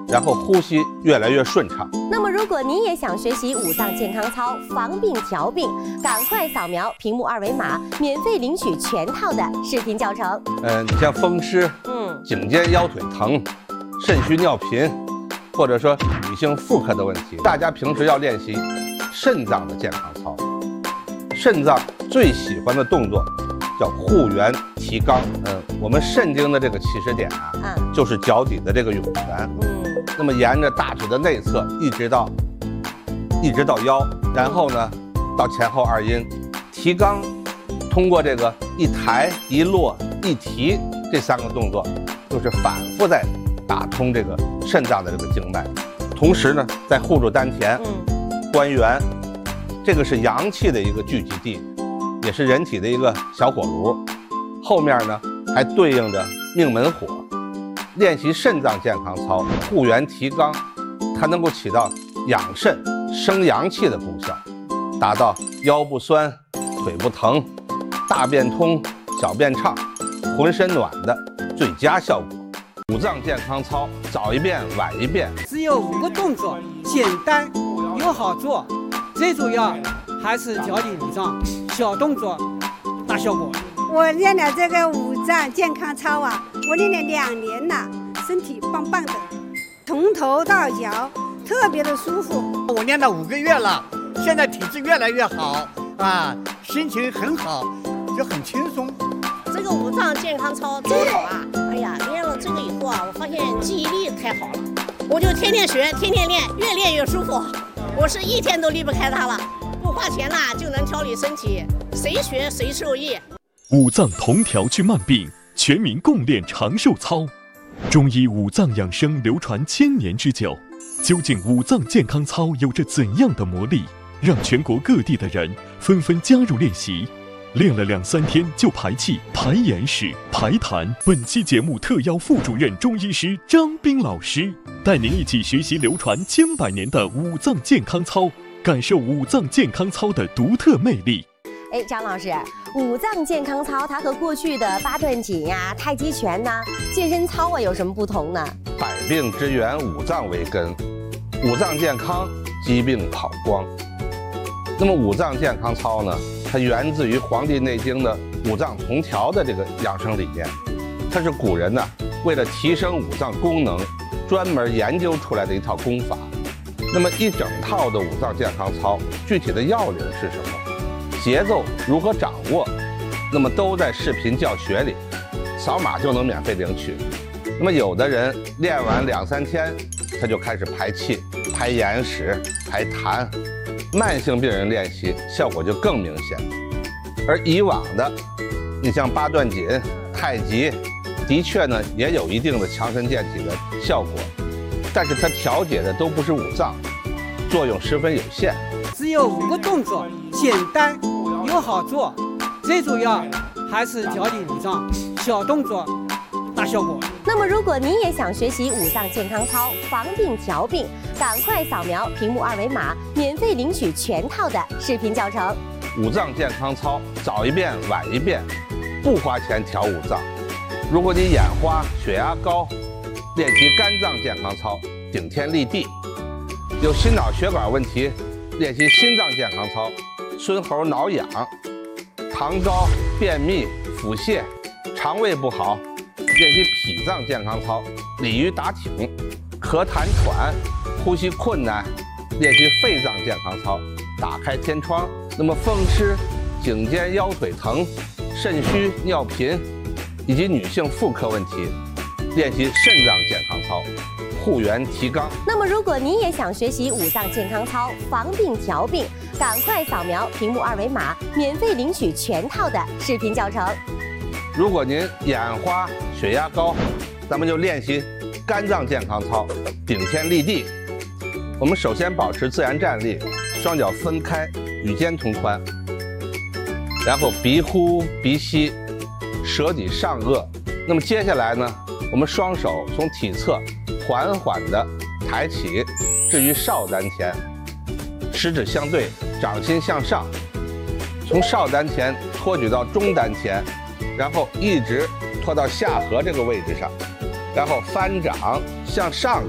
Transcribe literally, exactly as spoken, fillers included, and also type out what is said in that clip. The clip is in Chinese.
然后呼吸越来越顺畅。 那么，如果您也想学习五脏健康操，防病调病，赶快扫描屏幕二维码，免费领取全套的视频教程。 嗯，你像风湿、嗯，颈肩腰腿疼、肾虚尿频，或者说女性妇科的问题，大家平时要练习肾脏的健康操。肾脏最喜欢的动作叫护元提肛。嗯，我们肾经的这个起始点啊，嗯，就是脚底的这个涌泉。嗯，那么沿着大腿的内侧一直到一直到腰，然后呢到前后二阴。提肛通过这个一抬一落一提这三个动作，就是反复在打通这个肾脏的这个经脉，同时呢在护住丹田、嗯、关元。这个是阳气的一个聚集地，也是人体的一个小火炉。后面呢还对应着命门火。练习肾脏健康操，护元提肛，它能够起到养肾生阳气的功效，达到腰不酸、腿不疼、大便通、小便畅、浑身暖的最佳效果。五脏健康操，早一遍晚一遍， 只有五个动作，简单又好做。最主要还是脚底五脏，小动作大效果。 我练了这个五脏健康操啊，我练了两年了，身体棒棒的，从头到脚特别的舒服。 我练了五个月了，现在体质越来越好啊，心情很好，就很轻松。 这个五脏健康操真好啊！哎呀，练了这个以后啊，我发现记忆力太好了，我就天天学，天天练，越练越舒服。我是一天都离不开它了，不花钱啦就能调理身体，谁学谁受益。 五脏同调治慢病，全民共练长寿操。中医五脏养生流传千年之久，究竟五脏健康操有着怎样的魔力，让全国各地的人纷纷加入练习？练了两三天就排气、排眼屎、排痰。本期节目特邀副主任中医师张斌老师，带您一起学习流传千百年的五脏健康操，感受五脏健康操的独特魅力。 哎，张老师，五脏健康操它和过去的八段锦呀、太极拳呐、健身操啊有什么不同呢？ 百病之源，五脏为根，五脏健康，疾病跑光。那么五脏健康操呢，它源自于《黄帝内经》的五脏同调的这个养生理念，它是古人呢为了提升五脏功能，专门研究出来的一套功法。那么一整套的五脏健康操，具体的要领是什么？节奏如何掌握？那么都在视频教学里，扫码就能免费领取。那么有的人练完两三天，他就开始排气、排眼屎、排痰。慢性病人练习效果就更明显，而以往的，你像八段锦、太极，的确呢也有一定的强身健体的效果，但是它调节的都不是五脏，作用十分有限。 只有五个动作，简单又好做，最主要还是脚底五脏，小动作大效果。 那么，如果您也想学习五脏健康操，防病调病，赶快扫描屏幕二维码，免费领取全套的视频教程。 五脏健康操，早一遍晚一遍，不花钱调五脏。如果你眼花、血压高，练习肝脏健康操，顶天立地；有心脑血管问题，练习心脏健康操，孙猴挠痒；糖高、便秘、腹泻、肠胃不好，练习脾脏健康操，鲤鱼打挺；咳痰喘、呼吸困难，练习肺脏健康操，打开天窗。那么风湿、颈肩腰腿疼、肾虚尿频以及女性妇科问题，练习肾脏健康操，护元提肛。 那么如果您也想学习五脏健康操，防病调病，赶快扫描屏幕二维码，免费领取全套的视频教程。 如果您眼花、血压高，咱们就练习肝脏健康操，顶天立地。我们首先保持自然站立，双脚分开，与肩同宽，然后鼻呼鼻吸，舌抵上颚。那么接下来呢，我们双手从体侧缓缓地抬起，置于少丹田，食指相对，掌心向上，从少丹田托举到中丹田，然后一直拖到下颌这个位置上，然后翻掌向上